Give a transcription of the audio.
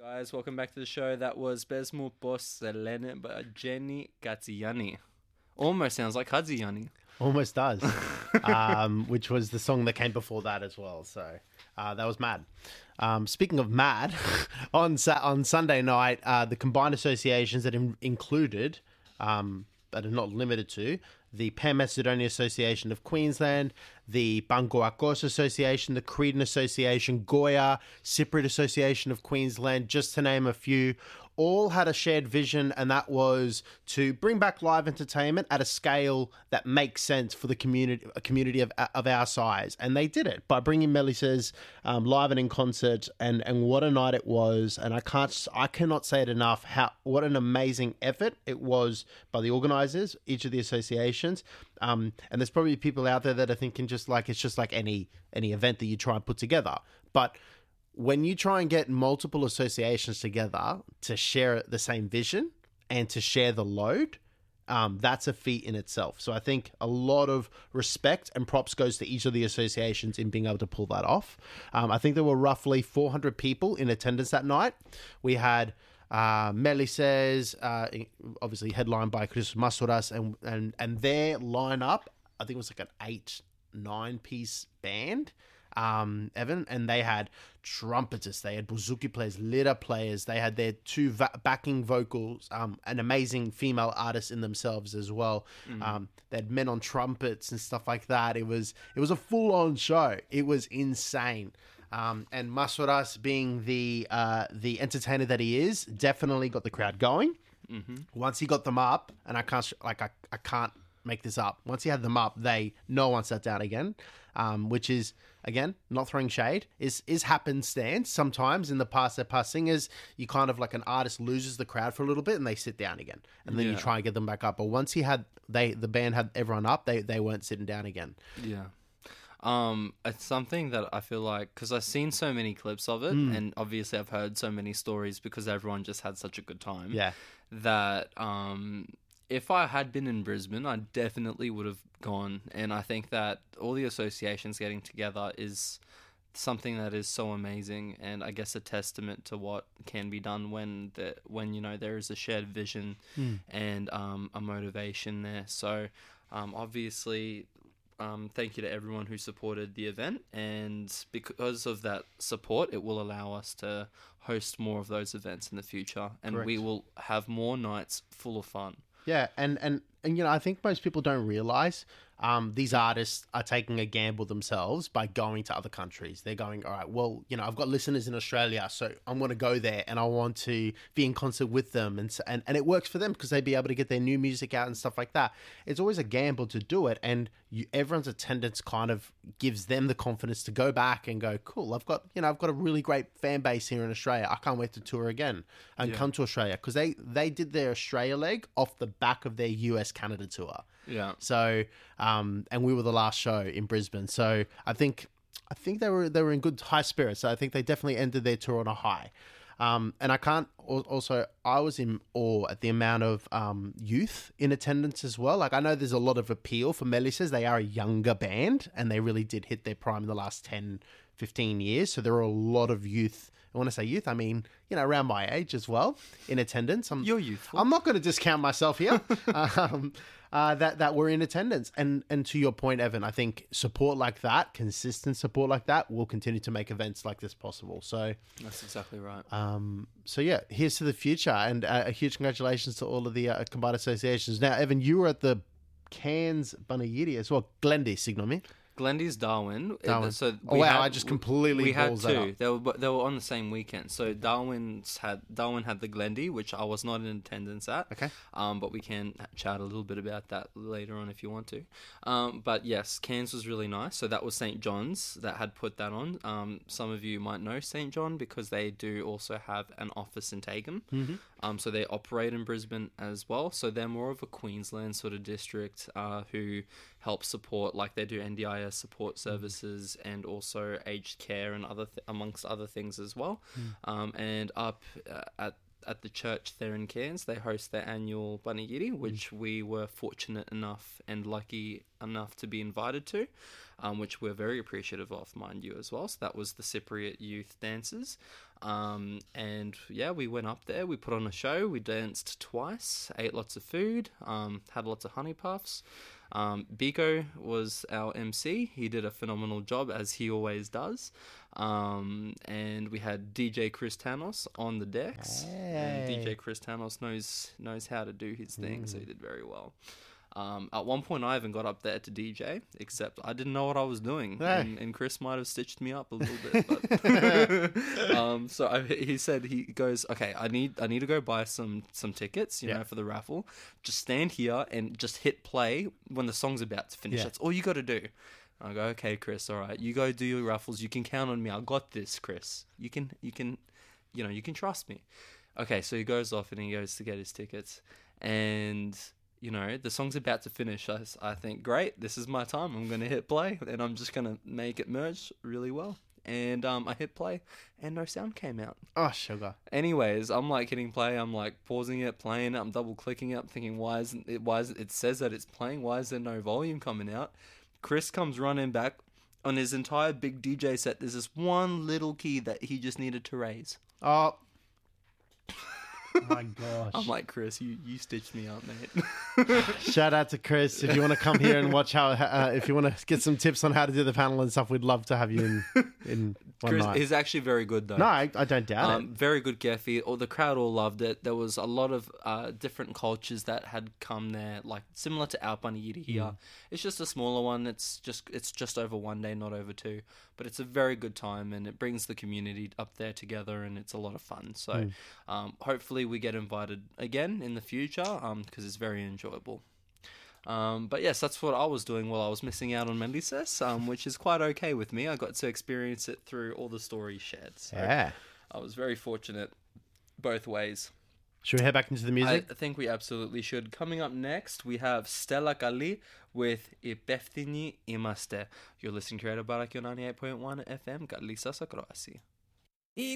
Guys, welcome back to the show. That was Besmo Selene by Jenny Gazziani. Almost sounds like Hadziani. Almost does. Which was the song that came before that as well. So that was mad. Speaking of mad, on Sunday night, the combined associations that included, but are not limited to, the Pan-Macedonia Association of Queensland, the Bangko Association, the Cretan Association, Goya, Cypriot Association of Queensland, just to name a few, all had a shared vision, and that was to bring back live entertainment at a scale that makes sense for the community, a community of our size. And they did it by bringing Melissa's live and in concert, and what a night it was. And I cannot say it enough, what an amazing effort it was by the organisers, each of the associations. And there's probably people out there that are thinking it's just like any event that you try and put together. But when you try and get multiple associations together to share the same vision and to share the load, that's a feat in itself. So I think a lot of respect and props goes to each of the associations in being able to pull that off. I think there were roughly 400 people in attendance that night. We had Melissa's, obviously headlined by Chris Masouras, and their lineup, I think it was like an 8-9 piece band. Evan, and they had trumpetists, they had bouzouki players, litter players, they had their two backing vocals, an amazing female artist in themselves as well. They had men on trumpets and stuff like that. It was a full-on show. It was insane. And Masouras, being the entertainer that he is, definitely got the crowd going. Once he got them up, and I can't make this up. Once he had them up, no one sat down again, which is, again, not throwing shade, is happenstance. Sometimes in the past singers, you kind of like an artist loses the crowd for a little bit and they sit down again, and then you try and get them back up. But once the band had everyone up, they weren't sitting down again. Yeah. It's something that I feel like, because I've seen so many clips of it, and obviously I've heard so many stories because everyone just had such a good time. Yeah. That if I had been in Brisbane, I definitely would have gone. And I think that all the associations getting together is something that is so amazing, and I guess a testament to what can be done when there is a shared vision and a motivation there. So obviously, thank you to everyone who supported the event, and because of that support, it will allow us to host more of those events in the future, and Correct. we will have more nights full of fun. Yeah, and I think most people don't realize these artists are taking a gamble themselves by going to other countries. They're going, all right, well, I've got listeners in Australia, so I'm going to go there and I want to be in concert with them. And it works for them because they'd be able to get their new music out and stuff like that. It's always a gamble to do it. And everyone's attendance kind of gives them the confidence to go back and go, cool, I've got a really great fan base here in Australia. I can't wait to tour again and come to Australia, because they did their Australia leg off the back of their US Canada tour. Yeah. So, and we were the last show in Brisbane. So I think they were in good high spirits. So I think they definitely ended their tour on a high. And I was in awe at the amount of youth in attendance as well. Like, I know there's a lot of appeal for Melissa's. They are a younger band, and they really did hit their prime in the last 10, 15 years. So there are a lot of youth. And when I say youth, I mean, around my age as well, in attendance. You're youthful. I'm not going to discount myself here. That were in attendance. And to your point, Evan, I think support like that, consistent support like that, will continue to make events like this possible. So That's exactly right. So yeah, here's to the future, and a huge congratulations to all of the combined associations. Now, Evan, you were at the Cairns Banayiri as well. Glendy, signal me. Glendy's Darwin. So I just completely we had balls that two. up. They were on the same weekend. So Darwin had the Glendy, which I was not in attendance at. Okay. But we can chat a little bit about that later on if you want to. But yes, Cairns was really nice. So that was St. John's that had put that on. Some of you might know St. John because they do also have an office in Tagham. So they operate in Brisbane as well. So they're more of a Queensland sort of district who help support, like they do NDIS support services and also aged care and amongst other things as well. And up at at the church there in Cairns. They host their annual Panigiri, which we were fortunate enough and lucky enough to be invited to, which we're very appreciative of, mind you, as well. So that was the Cypriot Youth Dances. And yeah, we went up there, we put on a show, we danced twice, ate lots of food, had lots of honey puffs. Biko was our MC. He did a phenomenal job, as he always does. And we had DJ Chris Tanos on the decks. And DJ Chris Tanos knows how to do his thing, so he did very well. At one point, I even got up there to DJ, except I didn't know what I was doing, and Chris might have stitched me up a little bit. But, he goes, okay, I need to go buy some tickets, you know, for the raffle. Just stand here and just hit play when the song's about to finish. That's all you got to do. I go, okay, Chris, all right, you go do your raffles. You can count on me. I got this, Chris. You can trust me. Okay, so he goes off and he goes to get his tickets, and you know, the song's about to finish. I think, great, this is my time. I'm going to hit play, and I'm just going to make it merge really well. And I hit play, and no sound came out. Oh, sugar. Anyways, I'm like hitting play. I'm like pausing it, playing it. I'm double clicking it. I'm thinking, why isn't it says that it's playing? Why is there no volume coming out? Chris comes running back. On his entire big DJ set, there's this one little key that he just needed to raise. Oh. My gosh. I'm like, Chris, you stitched me up, mate. Shout out to Chris. If you want to come here and watch if you want to get some tips on how to do the panel and stuff, we'd love to have you in one Chris night. is actually very good, though. No, I don't doubt it. Very good Gephi. The crowd all loved it. There was a lot of different cultures that had come there, like similar to our Panigiri here. It's just a smaller one. It's just over one day, not over two. But it's a very good time, and it brings the community up there together, and it's a lot of fun. So hopefully we get invited again in the future, because it's very enjoyable. But yes, that's what I was doing while I was missing out on Melisses, which is quite okay with me. I got to experience it through all the stories shared. So I was very fortunate both ways. Should we head back into the music? I think we absolutely should. Coming up next, we have Stella Kali with Υπεύθυνοι Είμαστε. You're listening to Radio Barakyo 98.1 FM. Καλή σας ακρόαση.